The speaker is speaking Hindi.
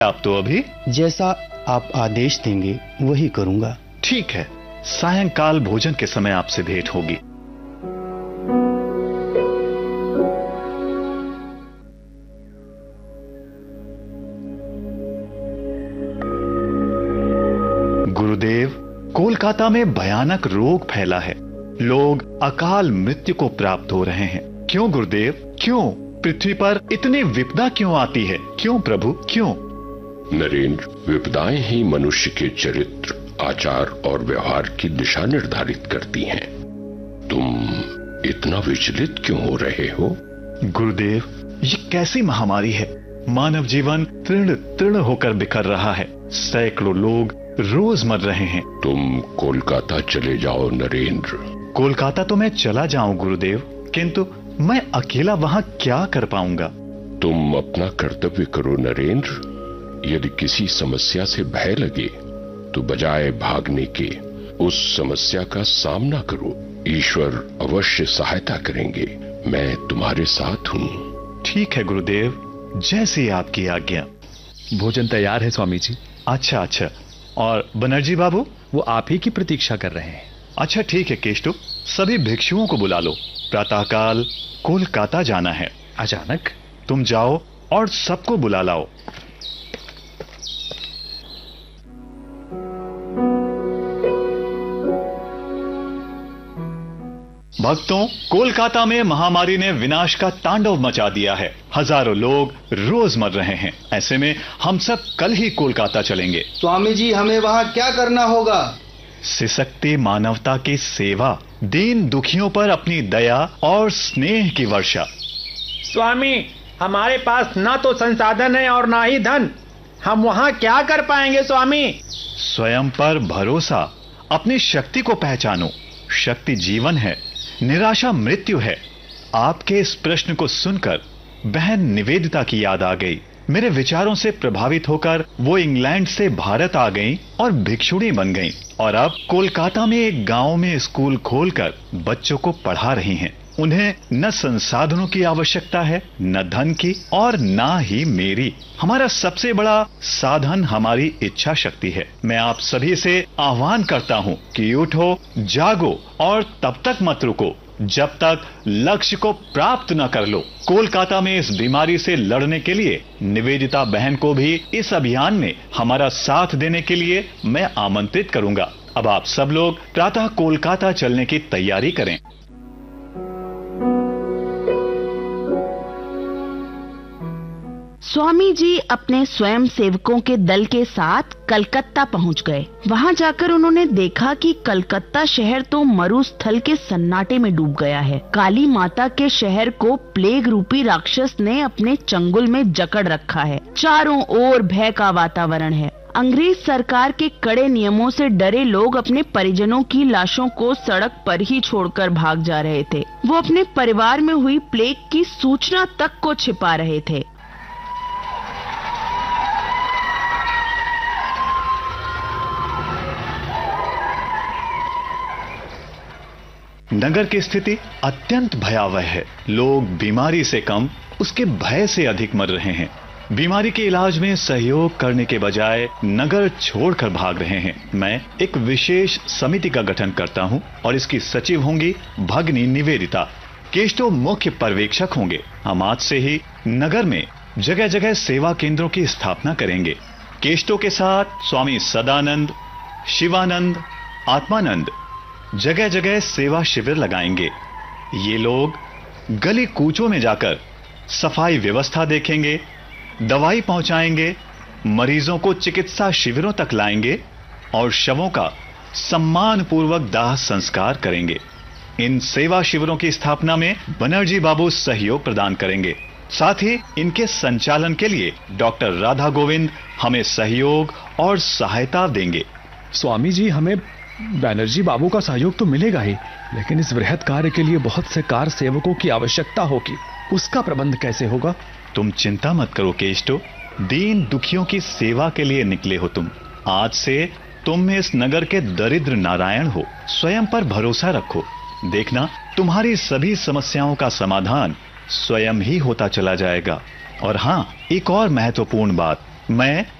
आप तो अभी? जैसा आप आदेश देंगे वही करूंगा। ठीक है, सायंकाल भोजन के समय आपसे भेंट होगी। गुरुदेव, कोलकाता में भयानक रोग फैला है। लोग अकाल मृत्यु को प्राप्त हो रहे हैं। क्यों गुरुदेव, क्यों? पृथ्वी पर इतनी विपदा क्यों आती है? क्यों प्रभु, क्यों? नरेंद्र, विपदाएं ही मनुष्य के चरित्र, आचार और व्यवहार की दिशा निर्धारित करती हैं। तुम इतना विचलित क्यों हो रहे हो? गुरुदेव, ये कैसी महामारी है? मानव जीवन तृण तृण होकर बिखर रहा है। सैकड़ों लोग रोज मर रहे हैं। तुम कोलकाता चले जाओ नरेंद्र। कोलकाता तो मैं चला जाऊं गुरुदेव, किंतु मैं अकेला वहां क्या कर पाऊंगा? तुम अपना कर्तव्य करो नरेंद्र। यदि किसी समस्या से भय लगे तो बजाय भागने के उस समस्या का सामना करो। ईश्वर अवश्य सहायता करेंगे। मैं तुम्हारे साथ हूँ। ठीक है गुरुदेव, जैसी आपकी आज्ञा। भोजन तैयार है स्वामी जी। अच्छा अच्छा, और बनर्जी बाबू? वो आप ही की प्रतीक्षा कर रहे हैं। अच्छा ठीक है केष्टु, सभी भिक्षुओं को बुला लो। प्रातःकाल कोलकाता जाना है। अचानक? तुम जाओ और सबको बुला लाओ। भक्तों, कोलकाता में महामारी ने विनाश का तांडव मचा दिया है। हजारों लोग रोज मर रहे हैं। ऐसे में हम सब कल ही कोलकाता चलेंगे। स्वामी जी, हमें वहाँ क्या करना होगा? सिसकती मानवता की सेवा, दीन दुखियों पर अपनी दया और स्नेह की वर्षा। स्वामी, हमारे पास ना तो संसाधन है और ना ही धन। हम वहाँ क्या कर पाएंगे स्वामी? स्वयं पर भरोसा, अपनी शक्ति को पहचानो। शक्ति जीवन है, निराशा मृत्यु है। आपके इस प्रश्न को सुनकर बहन निवेदिता की याद आ गई। मेरे विचारों से प्रभावित होकर वो इंग्लैंड से भारत आ गईं और भिक्षुणी बन गईं और अब कोलकाता में एक गांव में स्कूल खोलकर बच्चों को पढ़ा रही हैं। उन्हें न संसाधनों की आवश्यकता है, न धन की, और ना ही मेरी। हमारा सबसे बड़ा साधन हमारी इच्छा शक्ति है। मैं आप सभी से आह्वान करता हूँ कि उठो, जागो और तब तक मत रुको जब तक लक्ष्य को प्राप्त न कर लो। कोलकाता में इस बीमारी से लड़ने के लिए निवेदिता बहन को भी इस अभियान में हमारा साथ देने के लिए मैं आमंत्रित करूंगा। अब आप सब लोग प्रातः कोलकाता चलने की तैयारी करें। स्वामी जी अपने स्वयं सेवकों के दल के साथ कलकत्ता पहुंच गए। वहां जाकर उन्होंने देखा कि कलकत्ता शहर तो मरुस्थल के सन्नाटे में डूब गया है। काली माता के शहर को प्लेग रूपी राक्षस ने अपने चंगुल में जकड़ रखा है। चारों ओर भय का वातावरण है। अंग्रेज सरकार के कड़े नियमों से डरे लोग अपने परिजनों की लाशों को सड़क पर ही छोड़कर भाग जा रहे थे। वो अपने परिवार में हुई प्लेग की सूचना तक को छिपा रहे थे। नगर की स्थिति अत्यंत भयावह है। लोग बीमारी से कम उसके भय से अधिक मर रहे हैं। बीमारी के इलाज में सहयोग करने के बजाय नगर छोड़कर भाग रहे हैं। मैं एक विशेष समिति का गठन करता हूं और इसकी सचिव होंगी भगिनी निवेदिता। केष्टो मुख्य पर्यवेक्षक होंगे। हम आज से ही नगर में जगह जगह सेवा केंद्रों की स्थापना करेंगे। केष्टो के साथ स्वामी सदानंद, शिवानंद, आत्मानंद जगह जगह सेवा शिविर लगाएंगे। ये लोग गली कूचों में जाकर सफाई व्यवस्था देखेंगे, दवाई पहुंचाएंगे, मरीजों को चिकित्सा शिविरों तक लाएंगे और शवों का सम्मान पूर्वक दाह संस्कार करेंगे। इन सेवा शिविरों की स्थापना में बनर्जी बाबू सहयोग प्रदान करेंगे। साथ ही इनके संचालन के लिए डॉक्टर राधा गोविंद हमें सहयोग और सहायता देंगे। स्वामी जी, हमें बैनर्जी बाबू का सहयोग तो मिलेगा ही, लेकिन इस वृहद कार्य के लिए बहुत से कार सेवकों की आवश्यकता होगी। उसका प्रबंध कैसे होगा? तुम चिंता मत करो केष्टो, दीन दुखियों की सेवा के लिए निकले हो तुम। आज से तुम इस नगर के दरिद्र नारायण हो। स्वयं पर भरोसा रखो। देखना, तुम्हारी सभी समस्याओं का समाधान स्वयं ही होता चला जाएगा। और हाँ, एक और महत्वपूर्ण बात, मैं